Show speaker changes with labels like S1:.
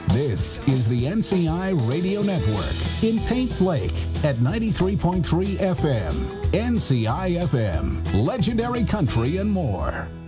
S1: This is the NCI Radio Network in Paint Lake at 93.3 FM. NCI FM, legendary country and more.